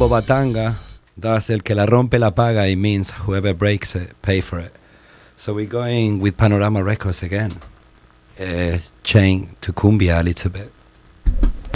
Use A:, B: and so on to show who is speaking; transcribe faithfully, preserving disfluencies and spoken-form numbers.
A: Mambo Batanga, that's el que la rompe la paga. It means whoever breaks it, pay for it. So we're going with Panorama Records again. Uh, chain to cumbia a little bit.